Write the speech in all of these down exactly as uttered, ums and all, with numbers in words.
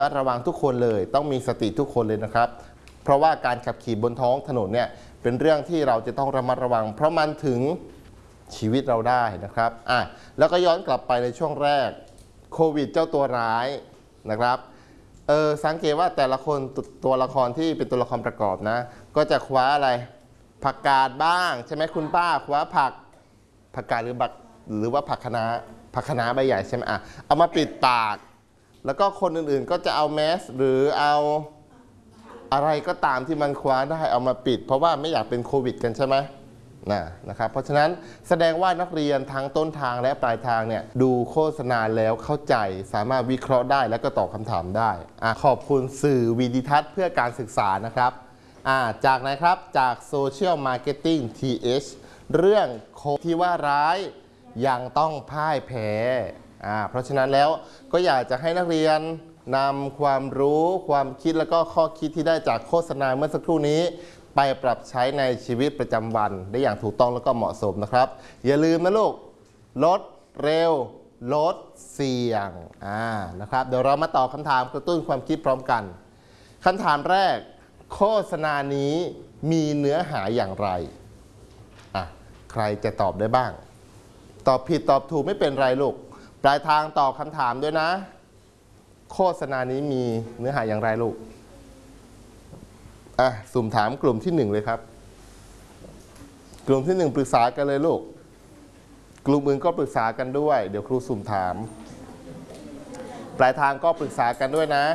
ระวังทุกคนเลยต้องมีสติทุกคนเลยนะครับเพราะว่าการขับขี่บนท้องถนนเนี่ยเป็นเรื่องที่เราจะต้องระมัดระวังเพราะมันถึงชีวิตเราได้นะครับอ่ะแล้วก็ย้อนกลับไปในช่วงแรกโควิดเจ้าตัวร้ายนะครับเออสังเกตว่าแต่ละคนตัวละครที่เป็นตัวละครประกอบนะก็จะคว้าอะไรผักกาดบ้างใช่ไหมคุณป้าคว้าผักผักกาดหรือบักหรือว่าผักคะน้าผักคะน้าใบใหญ่ใช่ไหมอ่ะเอามาปิดปากแล้วก็คนอื่นๆก็จะเอาแมสหรือเอาอะไรก็ตามที่มันคว้าได้เอามาปิดเพราะว่าไม่อยากเป็นโควิดกันใช่ไหมนะนะครับเพราะฉะนั้นแสดงว่านักเรียนทั้งต้นทางและปลายทางเนี่ยดูโฆษณาแล้วเข้าใจสามารถวิเคราะห์ได้และก็ตอบคำถามได้อ่ะขอบคุณสื่อวิดิทัศน์เพื่อการศึกษานะครับอ่ะจากไหนครับจากโซเชียลมาร์เก็ตติ้งทีเอชเรื่องโคที่ว่าร้ายยังต้องพ่ายแพ้อ่าเพราะฉะนั้นแล้วก็อยากจะให้นักเรียนนำความรู้ความคิดแล้วก็ข้อคิดที่ได้จากโฆษณาเมื่อสักครู่นี้ไปปรับใช้ในชีวิตประจำวันได้อย่างถูกต้องแล้วก็เหมาะสมนะครับอย่าลืมนะลูกลดเร็วลดเสี่ยงอ่านะครับเดี๋ยวเรามาตอบคำถามกระตุ้นความคิดพร้อมกันคำถามแรกโฆษณานี้มีเนื้อหาอย่างไรอ่ะใครจะตอบได้บ้างตอบผิดตอบถูกไม่เป็นไรลูกปลายทางตอบคำถามด้วยนะโฆษณานี้มีเนื้อหาอย่างไรลูกอ่ะสุ่มถามกลุ่มที่หนึ่งเลยครับกลุ่มที่หนึ่งปรึกษากันเลยลูกกลุ่มอื่นก็ปรึกษากันด้วยเดี๋ยวครูสุ่มถามปลายทางก็ปรึกษากันด้วยนะ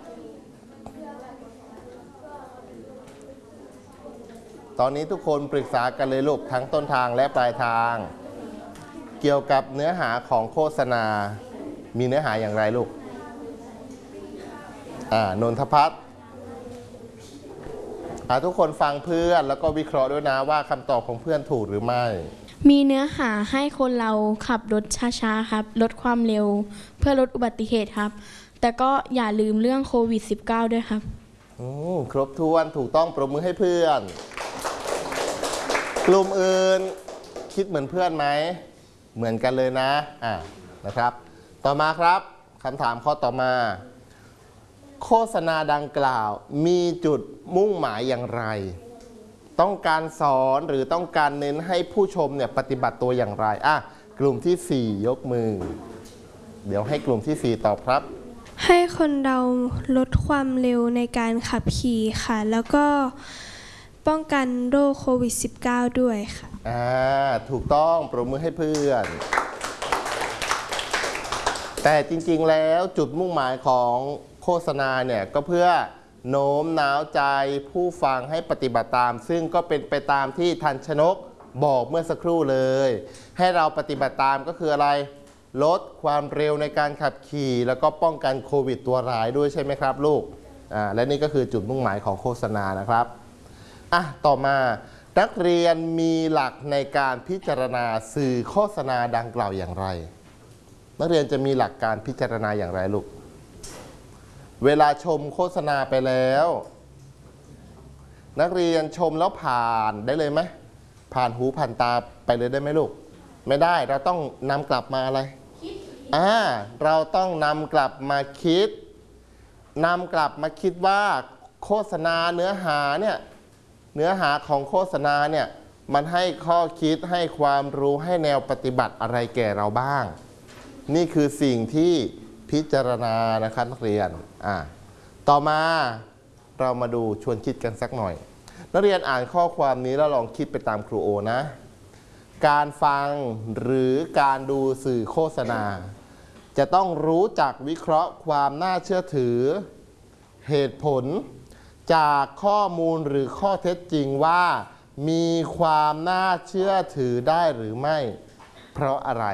ตอนนี้ทุกคนปรึกษากันเลยลูกทั้งต้นทางและปลายทางเกี่ยวกับเนื้อหาของโฆษณามีเนื้อหาอย่างไรลูกอ่านนทพัฒน์อ่าทุกคนฟังเพื่อนแล้วก็วิเคราะห์ด้วยนะว่าคำตอบของเพื่อนถูกหรือไม่มีเนื้อหาให้คนเราขับรถช้าๆครับลดความเร็วเพื่อลดอุบัติเหตุครับแต่ก็อย่าลืมเรื่องโควิด สิบเก้า ด้วยครับอืมครบถ้วนถูกต้องปรบมือให้เพื่อนกลุ่มอื่นคิดเหมือนเพื่อนไหมเหมือนกันเลยนะอ่านะครับต่อมาครับคำถามข้อต่อมาโฆษณาดังกล่าวมีจุดมุ่งหมายอย่างไรต้องการสอนหรือต้องการเน้นให้ผู้ชมเนี่ยปฏิบัติตัวอย่างไรอ่ะกลุ่มที่สี่ยกมือเดี๋ยวให้กลุ่มที่สี่ตอบครับให้คนเราลดความเร็วในการขับขี่ค่ะแล้วก็ป้องกันโรคโควิด สิบเก้า ด้วยค่ะอ่าถูกต้องปรบมือให้เพื่อนแต่จริงๆแล้วจุดมุ่งหมายของโฆษณาเนี่ยก็เพื่อโน้มน้าวใจผู้ฟังให้ปฏิบัติตามซึ่งก็เป็นไปตามที่ทันชนกบอกเมื่อสักครู่เลยให้เราปฏิบัติตามก็คืออะไรลดความเร็วในการขับขี่แล้วก็ป้องกันโควิดตัวร้ายด้วยใช่ไหมครับลูกอ่าและนี่ก็คือจุดมุ่งหมายของโฆษณานะครับอ่ะต่อมานักเรียนมีหลักในการพิจารณาสื่อโฆษณาดังกล่าวอย่างไรนักเรียนจะมีหลักการพิจารณาอย่างไรลูกเวลาชมโฆษณาไปแล้วนักเรียนชมแล้วผ่านได้เลยไหมผ่านหูผ่านตาไปเลยได้ไหมลูกไม่ได้เราต้องนำกลับมาอะไรอ่าเราต้องนำกลับมาคิดนำกลับมาคิดว่าโฆษณาเนื้อหาเนี่ยเนื้อหาของโฆษณาเนี่ยมันให้ข้อคิดให้ความรู้ให้แนวปฏิบัติอะไรแก่เราบ้างนี่คือสิ่งที่พิจารณานะครับนักเรียนอ่าต่อมาเรามาดูชวนคิดกันสักหน่อยนักเรียนอ่านข้อความนี้แล้วลองคิดไปตามครูโอนะการฟังหรือการดูสื่อโฆษณาจะต้องรู้จักวิเคราะห์ความน่าเชื่อถือเหตุผลจากข้อมูลหรือข้อเท็จจริงว่ามีความน่าเชื่อถือได้หรือไม่เพราะอะไร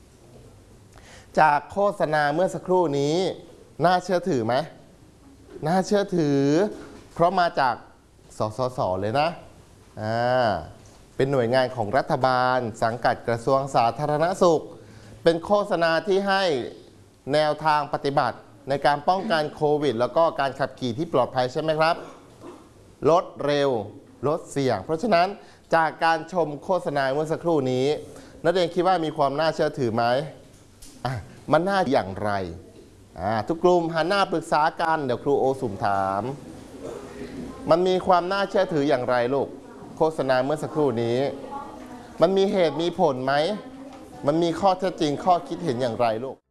จากโฆษณาเมื่อสักครู่นี้น่าเชื่อถือไหมน่าเชื่อถือเพราะมาจากสสสเลยนะอ่าเป็นหน่วยงานของรัฐบาลสังกัดกระทรวงสาธารณสุขเป็นโฆษณาที่ให้แนวทางปฏิบัติในการป้องกันโควิดแล้วก็การขับขี่ที่ปลอดภัยใช่ไหมครับลดเร็วลดเสี่ยงเพราะฉะนั้นจากการชมโฆษณาเมื่อสักครู่นี้นักเรียนคิดว่ามีความน่าเชื่อถือไหมอ่ะมันน่าอย่างไรอ่าทุกกลุ่มหันหน้าปรึกษากันเดี๋ยวครูโอสุ่มถามมันมีความน่าเชื่อถืออย่างไรลูกโฆษณาเมื่อสักครู่นี้มันมีเหตุมีผลไหมมันมีข้อเท็จจริงข้อคิดเห็นอย่างไรลูก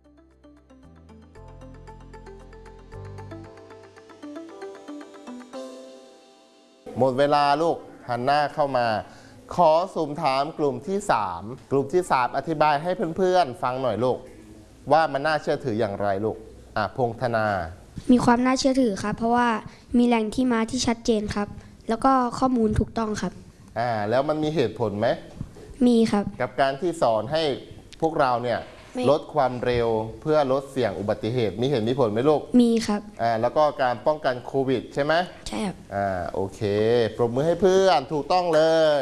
หมดเวลาลูกหันหน้าเข้ามาขอสุ่มถามกลุ่มที่สามกลุ่มที่สามอธิบายให้เพื่อนๆฟังหน่อยลูกว่ามันน่าเชื่อถืออย่างไรลูกอ่ะพงธนามีความน่าเชื่อถือครับเพราะว่ามีแหล่งที่มาที่ชัดเจนครับแล้วก็ข้อมูลถูกต้องครับอ่าแล้วมันมีเหตุผลไหมมีครับกับการที่สอนให้พวกเราเนี่ยลดความเร็วเพื่อลดเสี่ยงอุบัติเหตุมีเหตุมีผลไหมลูกมีครับอ่าแล้วก็การป้องกันโควิดใช่ไหมใช่ครับอ่าโอเคปรบมือให้เพื่อนถูกต้องเลย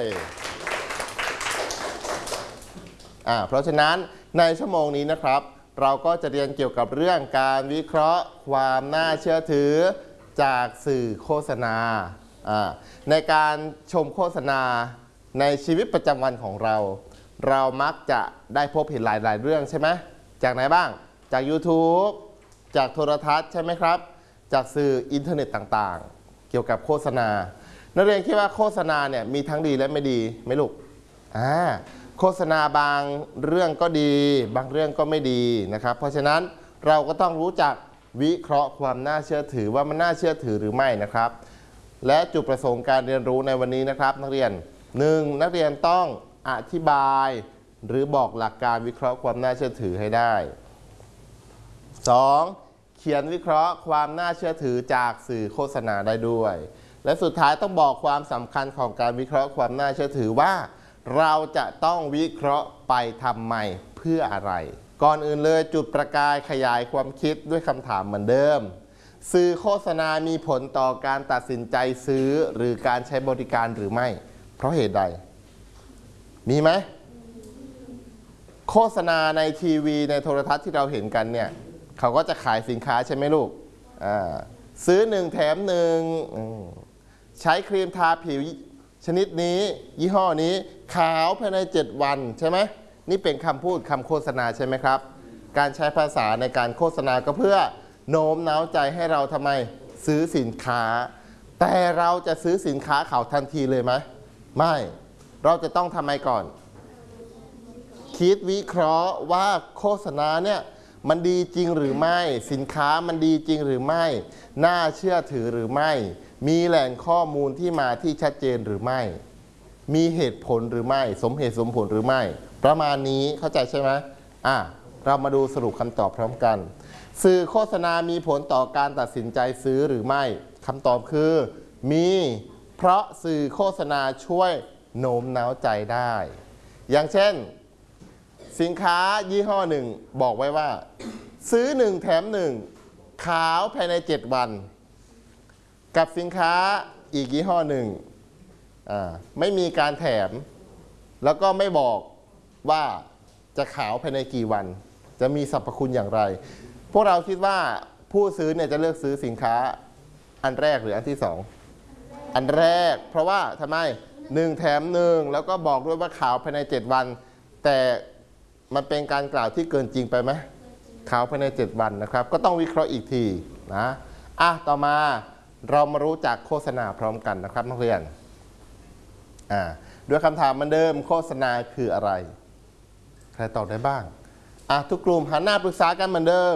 อ่าเพราะฉะนั้นในชั่วโมงนี้นะครับเราก็จะเรียนเกี่ยวกับเรื่องการวิเคราะห์ความน่าเชื่อถือจากสื่อโฆษณาอ่าในการชมโฆษณาในชีวิตประจำวันของเราเรามักจะได้พบเห็นหลายๆเรื่องใช่ไหมจากไหนบ้างจาก YouTube จากโทรทัศน์ใช่ไหมครับจากสื่ออินเทอร์เน็ตต่างๆเกี่ยวกับโฆษณานักเรียนคิดว่าโฆษณาเนี่ยมีทั้งดีและไม่ดีไหมลูกอ่าโฆษณาบางเรื่องก็ดีบางเรื่องก็ไม่ดีนะครับเพราะฉะนั้นเราก็ต้องรู้จักวิเคราะห์ความน่าเชื่อถือว่ามันน่าเชื่อถือหรือไม่นะครับและจุดประสงค์การเรียนรู้ในวันนี้นะครับนักเรียนหนึ่งนักเรียนต้องอธิบายหรือบอกหลักการวิเคราะห์ความน่าเชื่อถือให้ได้สองเขียนวิเคราะห์ความน่าเชื่อถือจากสื่อโฆษณาได้ด้วยและสุดท้ายต้องบอกความสำคัญของการวิเคราะห์ความน่าเชื่อถือว่าเราจะต้องวิเคราะห์ไปทำไมเพื่ออะไรก่อนอื่นเลยจุดประกายขยายความคิดด้วยคำถามเหมือนเดิมสื่อโฆษณามีผลต่อการตัดสินใจซื้อหรือการใช้บริการหรือไม่เพราะเหตุใดมีไหมโฆษณาในทีวีในโทรทัศน์ที่เราเห็นกันเนี่ยเขาก็จะขายสินค้าใช่ไหมลูกซื้อหนึ่งแถมหนึ่งใช้ครีมทาผิวชนิดนี้ยี่ห้อนี้ขาวภายในเจ็ดวันใช่ไหมนี่เป็นคำพูดคำโฆษณาใช่ไหมครับการใช้ภาษาในการโฆษณาก็เพื่อโน้มน้าวใจให้เราทำไมซื้อสินค้าแต่เราจะซื้อสินค้าเขาทันทีเลยไหมไม่เราจะต้องทำไมก่อนคิดวิเคราะห์ว่าโฆษณาเนี่ยมันดีจริงหรือไม่สินค้ามันดีจริงหรือไม่น่าเชื่อถือหรือไม่มีแหล่งข้อมูลที่มาที่ชัดเจนหรือไม่มีเหตุผลหรือไม่สมเหตุสมผลหรือไม่ประมาณนี้เข้าใจใช่ไหมอ่ะเรามาดูสรุปคำตอบพร้อมกันสื่อโฆษณามีผลต่อการตัดสินใจซื้อหรือไม่คำตอบคือมีเพราะสื่อโฆษณาช่วยโน้มน้าวใจได้อย่างเช่นสินค้ายี่ห้อหนึ่งบอกไว้ว่าซื้อหนึ่งแถมหนึ่งขาวภายในเจ็ดวันกับสินค้าอีกยี่ห้อหนึ่งไม่มีการแถมแล้วก็ไม่บอกว่าจะขาวภายในกี่วันจะมีสรรพคุณอย่างไรพวกเราคิดว่าผู้ซื้อเนี่ยจะเลือกซื้อสินค้าอันแรกหรืออันที่สองอันแรกเพราะว่าทำไมหนึ่งแถมหนึ่งแล้วก็บอกด้วยว่าขาวภายในเจ็ดวันแต่มันเป็นการกล่าวที่เกินจริงไปไหมขาวภายในเจ็ดวันนะครับก็ต้องวิเคราะห์อีกทีนะอ่ะต่อมาเรามารู้จักโฆษณาพร้อมกันนะครับนักเรียนอ่าด้วยคำถามเหมือนเดิมโฆษณาคืออะไรใครตอบได้บ้างอ่ะทุกกลุ่มหันหน้าปรึกษากันเหมือนเดิม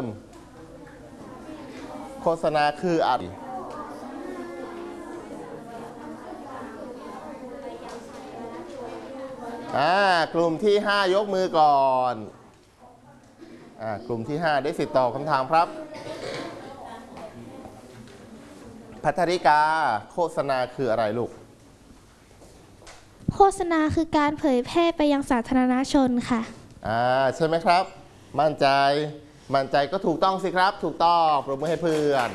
โฆษณาคืออะไรอ่ากลุ่มที่ห้ายกมือก่อนอ่ากลุ่มที่ห้าได้สิทธิ์ตอบคำถามครับภัทริกาโฆษณาคืออะไรลูกโฆษณาคือการเผยแพร่ไปยังสาธารณชนค่ะอ่าใช่ไหมครับมั่นใจมั่นใจก็ถูกต้องสิครับถูกต้องปรบมือให้เพื่อน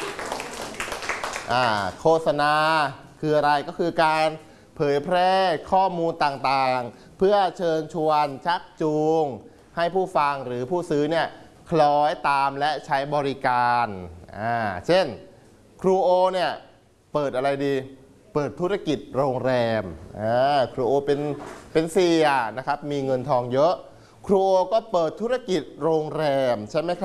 อ่าโฆษณาคืออะไรก็คือการเผยแพร่ข้อมูลต่างๆเพื่อเชิญชวนชักจูงให้ผู้ฟังหรือผู้ซื้อเนี่ยคล้อยตามและใช้บริการอ่าเช่นครูโอเนี่ยเปิดอะไรดีเปิดธุรกิจโรงแรมอ่าครูโอเป็นเป็นเสียนะครับมีเงินทองเยอะครูโอก็เปิดธุรกิจโรงแรมใช่ไหมครับ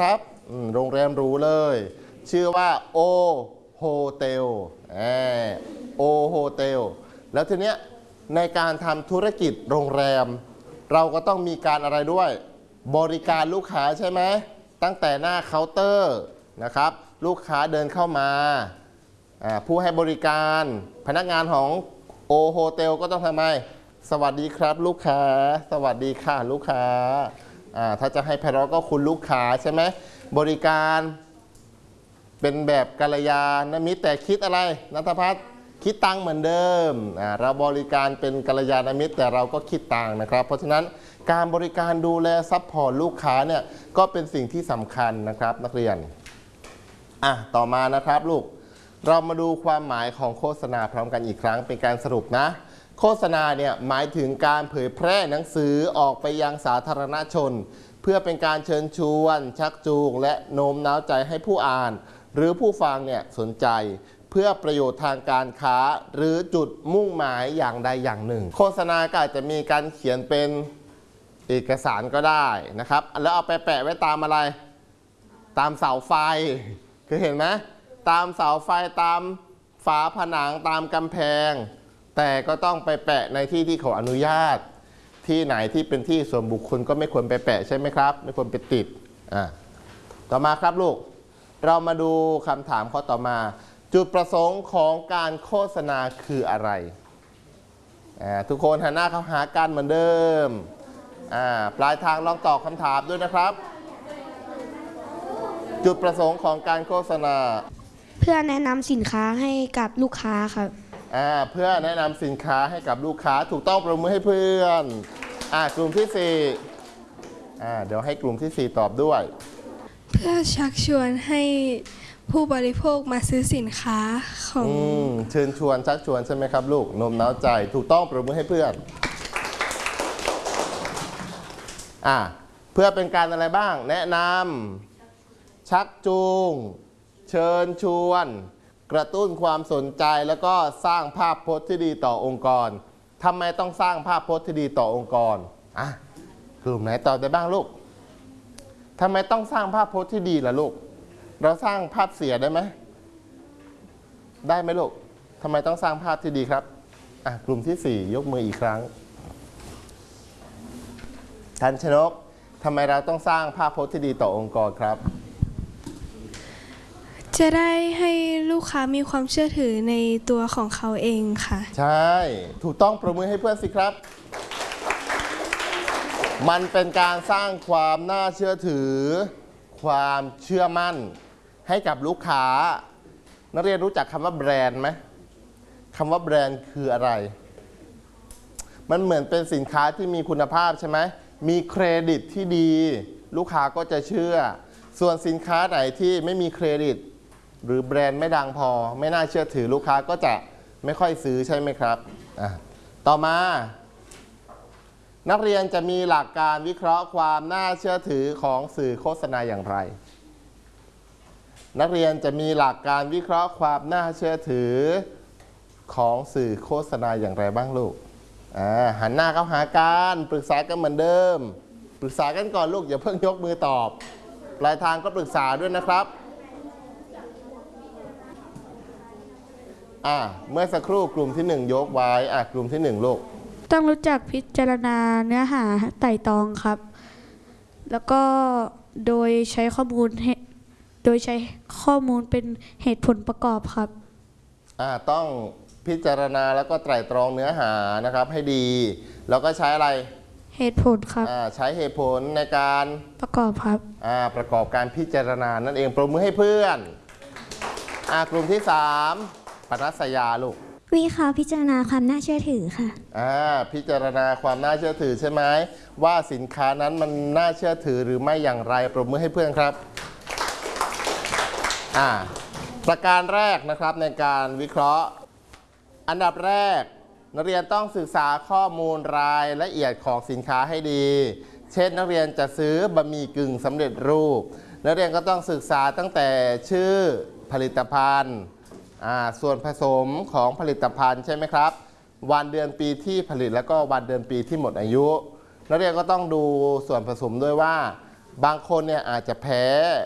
อืมโรงแรมหรูเลย ชื่อว่าโอโฮเทลโอโฮเทลแล้วทีเนี้ยในการทำธุรกิจโรงแรม เราก็ต้องมีการอะไรด้วย บริการลูกค้าใช่ไหมตั้งแต่หน้าเคาน์เตอร์นะครับลูกค้าเดินเข้ามาผู้ให้บริการพนักงานของโอโฮเทลก็ต้องทำไมสวัสดีครับลูกค้าสวัสดีค่ะลูกค้าถ้าจะให้ไพเราะก็คุณลูกค้าใช่ไหมบริการเป็นแบบกัลยาณมิตรแต่คิดอะไรณัฐพัฒน์คิดตังค์เหมือนเดิมเราบริการเป็นกัลยาณมิตรแต่เราก็คิดตังค์นะครับเพราะฉะนั้นการบริการดูแลซัพพอร์ตลูกค้าเนี่ยก็เป็นสิ่งที่สำคัญนะครับนักเรียนอ่ะต่อมานะครับลูกเรามาดูความหมายของโฆษณาพร้อมกันอีกครั้งเป็นการสรุปนะโฆษณาเนี่ยหมายถึงการเผยแพร่หนังสือออกไปยังสาธารณชนเพื่อเป็นการเชิญชวนชักจูงและโน้มน้าวใจให้ผู้อ่านหรือผู้ฟังเนี่ยสนใจเพื่อประโยชน์ทางการค้าหรือจุดมุ่งหมายอย่างใดอย่างหนึ่งโฆษณาก็อาจจะมีการเขียนเป็นเอกสารก็ได้นะครับแล้วเอาไปแปะไว้ตามอะไรตามเสาไฟเคยเห็นไหมตามเสาไฟตามฝาผนังตามกำแพงแต่ก็ต้องไปแปะในที่ที่เขาอนุญาตที่ไหนที่เป็นที่ส่วนบุคคลก็ไม่ควรไปแปะใช่ไหมครับไม่ควรไปติดอ่ะต่อมาครับลูกเรามาดูคำถามข้อต่อมาจุดประสงค์ของการโฆษณาคืออะไรอ่าทุกคนหันหน้าเข้าหากันเหมือนเดิมอ่าปลายทางลองตอบคำถามด้วยนะครับจุดประสงค์ของการโฆษณาเพื่อแนะนำสินค้าให้กับลูกค้าครับอ่าเพื่อแนะนำสินค้าให้กับลูกค้าถูกต้องปรบมือให้เพื่อนอ่ากลุ่มที่สี่อ่าเดี๋ยวให้กลุ่มที่สี่ตอบด้วยเพื่อชักชวนให้ผู้บริโภคมาซื้อสินค้าของอืมเชิญชวนชักชวนใช่ไหมครับลูกโน้มน้าวใจถูกต้องปรบมือให้เพื่อนอ่าเพื่อเป็นการอะไรบ้างแนะนำชักจูงเชิญชวนกระตุ้นความสนใจแล้วก็สร้างภาพพจน์ที่ดีต่อองค์กรทำไมต้องสร้างภาพพจน์ที่ดีต่อองค์กรอ่ะกลุ่มไหนตอบได้บ้างลูกทำไมต้องสร้างภาพพจน์ที่ดีล่ะลูกเราสร้างภาพเสียได้ไหมได้ไหมลูกทำไมต้องสร้างภาพที่ดีครับอ่ะกลุ่มที่สี่ยกมืออีกครั้งทันชนกทำไมเราต้องสร้างภาพพจน์ที่ดีต่อองค์กรครับจะได้ให้ลูกค้ามีความเชื่อถือในตัวของเขาเองค่ะใช่ถูกต้องปรบมือให้เพื่อนสิครับมันเป็นการสร้างความน่าเชื่อถือความเชื่อมั่นให้กับลูกค้านักเรียนรู้จักคำว่าแบรนด์ไหมคำว่าแบรนด์คืออะไรมันเหมือนเป็นสินค้าที่มีคุณภาพใช่ไหมมีเครดิตที่ดีลูกค้าก็จะเชื่อส่วนสินค้าไหนที่ไม่มีเครดิตหรือแบรนด์ไม่ดังพอไม่น่าเชื่อถือลูกค้าก็จะไม่ค่อยซื้อใช่ไหมครับอ่ะต่อมานักเรียนจะมีหลักการวิเคราะห์ความน่าเชื่อถือของสื่อโฆษณาอย่างไรนักเรียนจะมีหลักการวิเคราะห์ความน่าเชื่อถือของสื่อโฆษณาอย่างไรบ้างลูกอ่าหันหน้าเข้าหากันปรึกษากันเหมือนเดิมปรึกษากันก่อนลูกอย่าเพิ่งยกมือตอบปลายทางก็ปรึกษาด้วยนะครับอ่าเมื่อสักครู่กลุ่มที่หนึ่งยกไว้อ่ะกลุ่มที่หนึ่งลูกต้องรู้จักพิจารณาเนื้อหาไต่ตรองครับแล้วก็โดยใช้ข้อมูลโดยใช้ข้อมูลเป็นเหตุผลประกอบครับอ่าต้องพิจารณาแล้วก็ไตร่ตรองเนื้อหานะครับให้ดีแล้วก็ใช้อะไรเหตุผลครับอ่าใช้เหตุผลในการประกอบครับอ่าประกอบการพิจารณานั่นเองปรบมือให้เพื่อนอ่ากลุ่มที่สามปนัสยาลูกวิเคราะห์พิจารณาความน่าเชื่อถือค่ะอ่าพิจารณาความน่าเชื่อถือใช่ไหมว่าสินค้านั้นมันน่าเชื่อถือหรือไม่อย่างไรปรบมือให้เพื่อนครับอ่าประการแรกนะครับในการวิเคราะห์อันดับแรกนักเรียนต้องศึกษาข้อมูลรายละเอียดของสินค้าให้ดีเช่นนักเรียนจะซื้อบะหมี่กึ่งสำเร็จรูปนักเรียนก็ต้องศึกษาตั้งแต่ชื่อผลิตภัณฑ์ส่วนผสมของผลิตภัณฑ์ใช่ไหมครับวันเดือนปีที่ผลิตแล้วก็วันเดือนปีที่หมดอายุนักเรียนก็ต้องดูส่วนผสมด้วยว่าบางคนเนี่ยอาจจะแพ้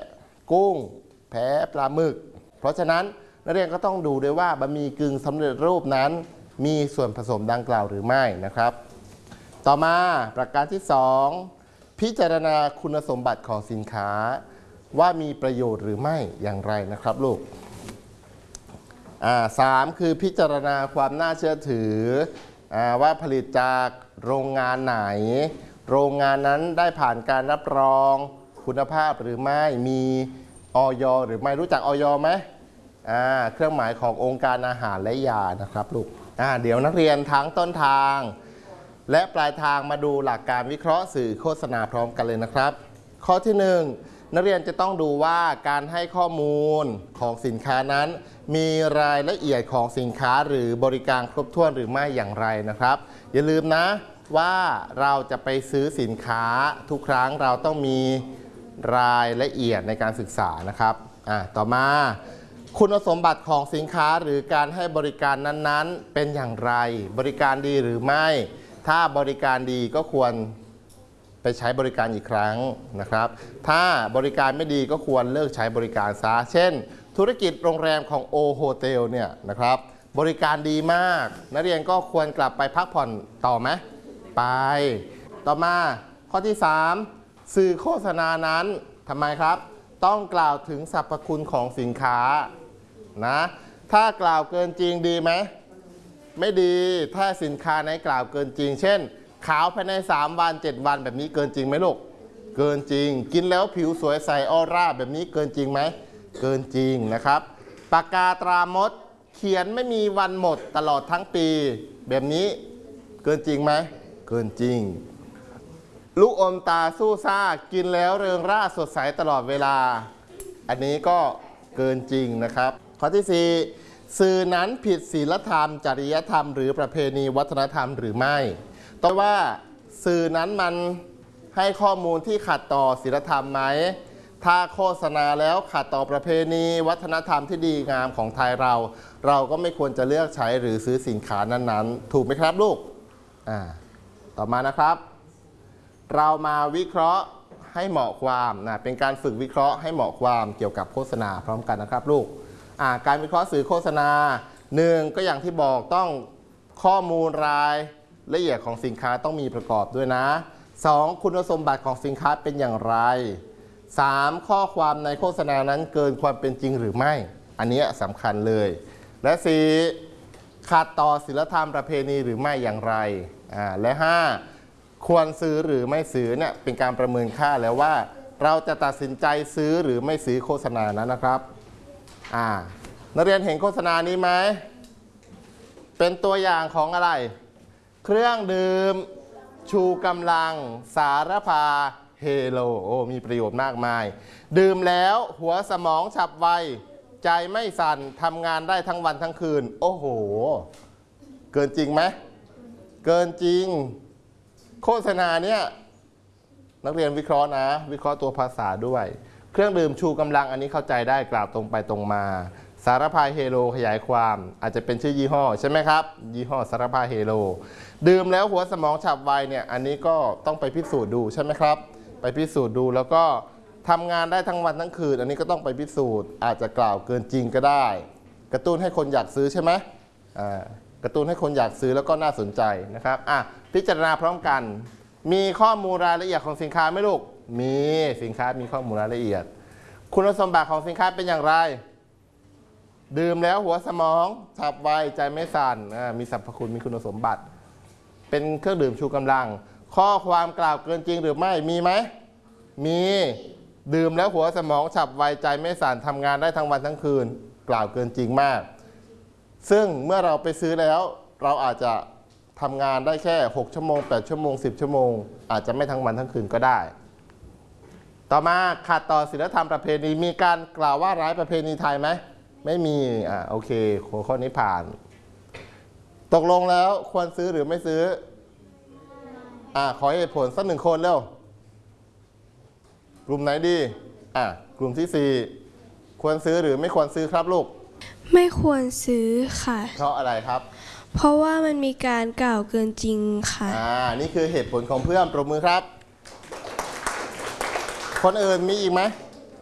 กุ้งแพ้ปลาหมึกเพราะฉะนั้นนักเรียนก็ต้องดูด้วยว่าบะหมี่กึ่งสำเร็จรูปนั้นมีส่วนผสมดังกล่าวหรือไม่นะครับต่อมาประการที่สองพิจารณาคุณสมบัติของสินค้าว่ามีประโยชน์หรือไม่อย่างไรนะครับลูกอ่าสามคือพิจารณาความน่าเชื่อถืออ่าว่าผลิตจากโรงงานไหนโรงงานนั้นได้ผ่านการรับรองคุณภาพหรือไม่มีอย.หรือไม่รู้จักอย.ไหมอ่าเครื่องหมายขององค์การอาหารและยานะครับลูกอ่าเดี๋ยวนักเรียนทั้งต้นทางและปลายทางมาดูหลักการวิเคราะห์สื่อโฆษณาพร้อมกันเลยนะครับข้อที่หนึ่งนักเรียนจะต้องดูว่าการให้ข้อมูลของสินค้านั้นมีรายละเอียดของสินค้าหรือบริการครบถ้วนหรือไม่อย่างไรนะครับอย่าลืมนะว่าเราจะไปซื้อสินค้าทุกครั้งเราต้องมีรายละเอียดในการศึกษานะครับอ่ะต่อมาคุณสมบัติของสินค้าหรือการให้บริการนั้นๆเป็นอย่างไรบริการดีหรือไม่ถ้าบริการดีก็ควรไปใช้บริการอีกครั้งนะครับถ้าบริการไม่ดีก็ควรเลิกใช้บริการซะเช่นธุรกิจโรงแรมของโอโฮเทลเนี่ยนะครับบริการดีมากนักเรียนก็ควรกลับไปพักผ่อนต่อไหมไปต่อมาข้อที่สามสื่อโฆษณานั้นทำไมครับต้องกล่าวถึงสรรพคุณของสินค้านะถ้ากล่าวเกินจริงดีไหมไม่ดีถ้าสินค้าไหนกล่าวเกินจริงเช่นขาวภายในสามวันเจ็ดวันแบบนี้เกินจริงไหมลูกเกินจริงกินแล้วผิวสวยใสออร่าแบบนี้เกินจริงไหมเกินจริงนะครับปากกาตรามดเขียนไม่มีวันหมดตลอดทั้งปีแบบนี้เกินจริงไหมเกินจริงลูกอมตาสู้ซ่ากินแล้วเริงร่าสดใสตลอดเวลาอันนี้ก็เกินจริงนะครับข้อที่สี่สื่อนั้นผิดศีลธรรมจริยธรรมหรือประเพณีวัฒนธรรมหรือไม่ต้องว่าสื่อนั้นมันให้ข้อมูลที่ขัดต่อศีลธรรมไหมถ้าโฆษณาแล้วขัดต่อประเพณีวัฒนธรรมที่ดีงามของไทยเราเราก็ไม่ควรจะเลือกใช้หรือซื้อสินค้านั้นๆถูกไหมครับลูกอ่าต่อมานะครับเรามาวิเคราะห์ให้เหมาะความนะเป็นการฝึกวิเคราะห์ให้เหมาะความเกี่ยวกับโฆษณาพร้อมกันนะครับลูกอ่าการวิเคราะห์สื่อโฆษณาหนึ่งก็อย่างที่บอกต้องข้อมูลรายละเอียดของสินค้าต้องมีประกอบด้วยนะสองคุณสมบัติของสินค้าเป็นอย่างไรสามข้อความในโฆษณานั้นเกินความเป็นจริงหรือไม่อันนี้สำคัญเลยและสี่ขัดต่อศีลธรรมประเพณีหรือไม่อย่างไรอ่าและห้าควรซื้อหรือไม่ซื้อเนี่ยเป็นการประเมินค่าแล้วว่าเราจะตัดสินใจซื้อหรือไม่ซื้อโฆษณานั้นนะครับอ่านักเรียนเห็นโฆษณานี้ไหมเป็นตัวอย่างของอะไรเครื่องดื่มชูกำลังสารพาเฮโลโอ้มีประโยชน์มากมายดื่มแล้วหัวสมองฉับไวใจไม่สั่นทำงานได้ทั้งวันทั้งคืนโอ้โหเกินจริงไหมเกินจริงโฆษณาเนี่ยนักเรียนวิเคราะห์นะวิเคราะห์ตัวภาษาด้วยเครื่องดื่มชูกำลังอันนี้เข้าใจได้กล่าวตรงไปตรงมาสารพาเฮโลขยายความอาจจะเป็นชื่อยี่ห้อใช่ไหมครับยี่ห้อสารพาเฮโลดื่มแล้วหัวสมองฉับไวเนี่ยอันนี้ก็ต้องไปพิสูจน์ดูใช่ไหมครับไปพิสูจน์ดูแล้วก็ทำงานได้ทั้งวันทั้งคืนอันนี้ก็ต้องไปพิสูจน์อาจจะกล่าวเกินจริงก็ได้กระตุ้นให้คนอยากซื้อใช่ไหมอ่ากระตุ้นให้คนอยากซื้อแล้วก็น่าสนใจนะครับอ่ะพิจารณาพร้อมกันมีข้อมูลรายละเอียดของสินค้าไหมลูกมีสินค้ามีข้อมูลรายละเอียดคุณสมบัติของสินค้าเป็นอย่างไรดื่มแล้วหัวสมองฉับไวใจไม่สั่นมีสรรพคุณมีคุณสมบัติเป็นเครื่องดื่มชูกำลังข้อความกล่าวเกินจริงหรือไม่มีไหมมีดื่มแล้วหัวสมองฉับไวใจไม่สั่นทำงานได้ทั้งวันทั้งคืนกล่าวเกินจริงมากซึ่งเมื่อเราไปซื้อแล้วเราอาจจะทำงานได้แค่หกชั่วโมงแปดชั่วโมงสิบชั่วโมงอาจจะไม่ทั้งวันทั้งคืนก็ได้ต่อมาขัดต่อศีลธรรมประเพณีมีการกล่าวว่าร้ายประเพณีไทยไหมไม่มีอ่าโอเคข้อนี้ผ่านตกลงแล้วควรซื้อหรือไม่ซื้ออ่าขอเหตุผลสักหนึ่งคนเร็วกลุ่มไหนดีอ่ากลุ่มที่สี่ควรซื้อหรือไม่ควรซื้อครับลูกไม่ควรซื้อค่ะเพราะอะไรครับเพราะว่ามันมีการกล่าวเกินจริงค่ะอ่านี่คือเหตุผลของเพื่อนปรบมือครับคนอื่นมีอีกไหม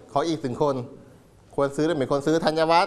ขออีกถึงคน ควรซื้อหรือไม่ควรซื้อธัญวัฒน์